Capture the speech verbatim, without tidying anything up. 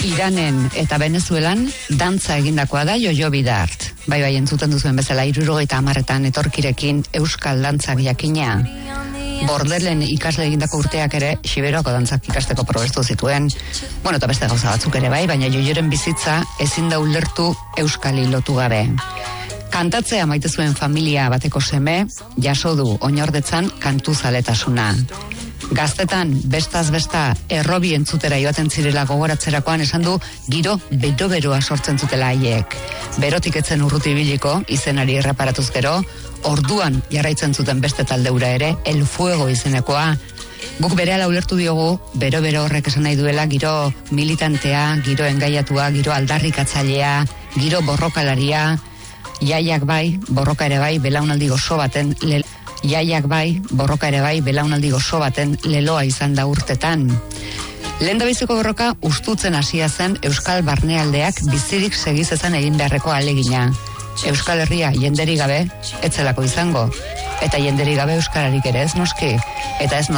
Iranen eta Venezuelan dantza egindakoa da Jojo Bidart. Bai bai entzuten duzuen bezala hirurogeita hamarretan etorkirekin euskal dantzak jakina. Bordelen ikasle egindako urteak ere Xiberoako dantzak ikasteko probestu zituen. Bueno, eta beste gauza batzuk ere bai, baina Jojoren bizitza ezin da ulertu euskali lotu gabe. Kantatzea maite zuen familia bateko seme, jaso du oinordetzan kantuzaletasuna. Gaztetan, bestaz besta, errobi entzutera joaten zirela gogoratzerakoan esan du giro bero-beroa sortzen zutela haiek. Berotik etzen urruti biliko, izenari erreparatuz gero, orduan jarraitzen zuten beste taldeura ere, El Fuego izenekoa. Guk berehala ulertu diogu, bero-bero horrek esan nahi duela giro militantea, giro engaiatua, giro aldarrikatzailea, giro borrokalaria, jaiak bai, borroka ere bai, belaunaldi gozo baten le... Jaiak bai, borroka ere bai, belaunaldi gozo baten leloa izan da urtetan. Lehendabiziko borroka ustutzen hasia zen Euskal Barnealdeak bizirik segizezan egin beharreko ahalegina. Euskal Herria jenderik gabe, etzelako izango. Eta jenderik gabe euskararik ere ez noski. Eta ez